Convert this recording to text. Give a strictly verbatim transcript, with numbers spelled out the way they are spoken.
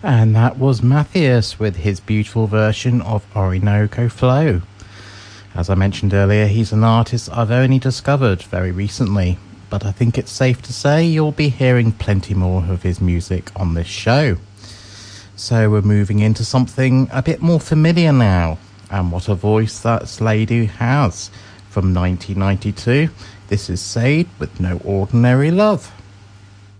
And that was Matthias with his beautiful version of Orinoco Flow. As I mentioned earlier, he's an artist I've only discovered very recently, but I think it's safe to say you'll be hearing plenty more of his music on this show. So we're moving into something a bit more familiar now, and what a voice that lady has. From nineteen ninety-two, this is Sade with No Ordinary Love.